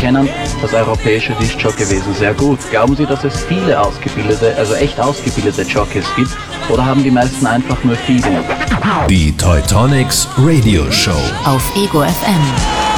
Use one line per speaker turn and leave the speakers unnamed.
kennen das europäische Diskjockey-Wesen sehr gut. Glauben Sie, dass es viele ausgebildete, also echt ausgebildete Jockeys gibt? Oder haben die meisten einfach nur Feeling?
Die Teutonics Radio Show
auf Ego FM.